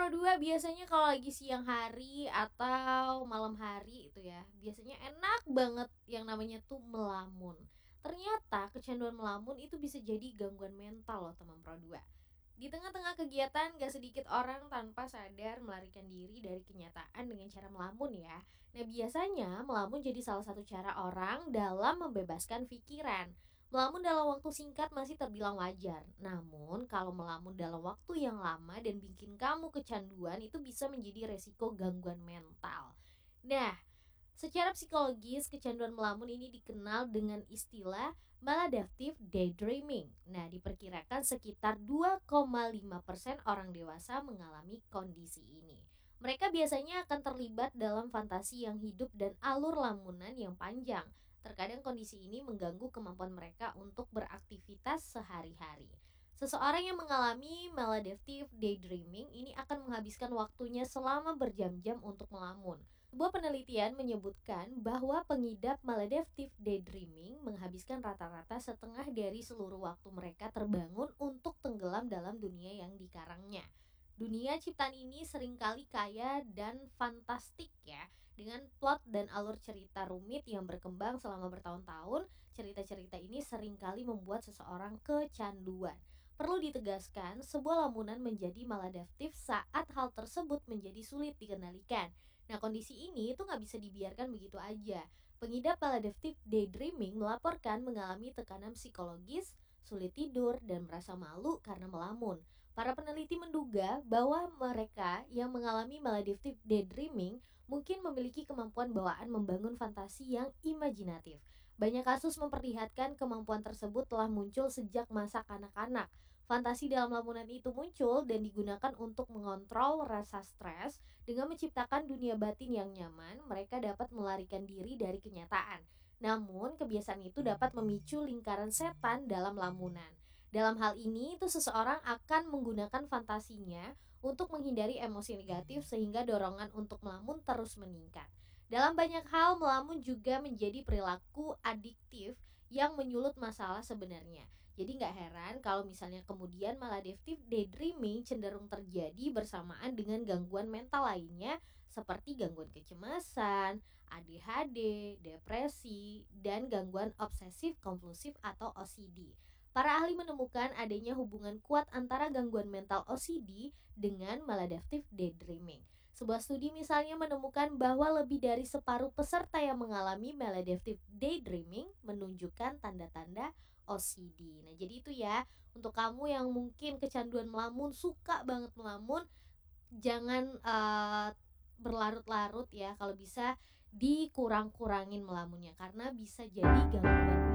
Pro 2 biasanya kalau lagi siang hari atau malam hari itu ya, biasanya enak banget yang namanya tuh melamun. Ternyata kecanduan melamun itu bisa jadi gangguan mental loh teman Pro 2. Di tengah-tengah kegiatan gak sedikit orang tanpa sadar melarikan diri dari kenyataan dengan cara melamun ya. Nah biasanya melamun jadi salah satu cara orang dalam membebaskan pikiran. Melamun dalam waktu singkat masih terbilang wajar. Namun kalau melamun dalam waktu yang lama dan bikin kamu kecanduan itu bisa menjadi resiko gangguan mental. Nah, secara psikologis, kecanduan melamun ini dikenal dengan istilah maladaptive daydreaming. Nah, diperkirakan sekitar 2,5% orang dewasa mengalami kondisi ini. Mereka biasanya akan terlibat dalam fantasi yang hidup dan alur lamunan yang panjang. Terkadang kondisi ini mengganggu kemampuan mereka untuk beraktivitas sehari-hari. Seseorang yang mengalami maladaptive daydreaming ini akan menghabiskan waktunya selama berjam-jam untuk melamun. Sebuah penelitian menyebutkan bahwa pengidap maladaptive daydreaming menghabiskan rata-rata setengah dari seluruh waktu mereka terbangun untuk tenggelam dalam dunia yang dikarangnya. Dunia ciptaan ini seringkali kaya dan fantastik ya, dengan plot dan alur cerita rumit yang berkembang selama bertahun-tahun. Cerita-cerita ini seringkali membuat seseorang kecanduan. Perlu ditegaskan, sebuah lamunan menjadi maladaptif saat hal tersebut menjadi sulit dikendalikan. Nah kondisi ini itu nggak bisa dibiarkan begitu aja. Pengidap maladaptive daydreaming melaporkan mengalami tekanan psikologis, sulit tidur, dan merasa malu karena melamun. Para peneliti menduga bahwa mereka yang mengalami maladaptive daydreaming mungkin memiliki kemampuan bawaan membangun fantasi yang imajinatif. Banyak kasus memperlihatkan kemampuan tersebut telah muncul sejak masa kanak-kanak. Fantasi dalam lamunan itu muncul dan digunakan untuk mengontrol rasa stres. Dengan menciptakan dunia batin yang nyaman, mereka dapat melarikan diri dari kenyataan. Namun, kebiasaan itu dapat memicu lingkaran setan dalam lamunan. Dalam hal ini, itu seseorang akan menggunakan fantasinya untuk menghindari emosi negatif sehingga dorongan untuk melamun terus meningkat. Dalam banyak hal, melamun juga menjadi perilaku adiktif yang menyulut masalah sebenarnya. Jadi nggak heran kalau misalnya kemudian maladaptive daydreaming cenderung terjadi bersamaan dengan gangguan mental lainnya seperti gangguan kecemasan, ADHD, depresi, dan gangguan obsesif kompulsif atau OCD. Para ahli menemukan adanya hubungan kuat antara gangguan mental OCD dengan maladaptive daydreaming. Sebuah studi misalnya menemukan bahwa lebih dari separuh peserta yang mengalami maladaptive daydreaming menunjukkan tanda-tanda OCD. Nah, jadi itu ya, untuk kamu yang mungkin kecanduan melamun, suka banget melamun, jangan berlarut-larut ya. Kalau bisa dikurang-kurangin melamunnya karena bisa jadi gangguan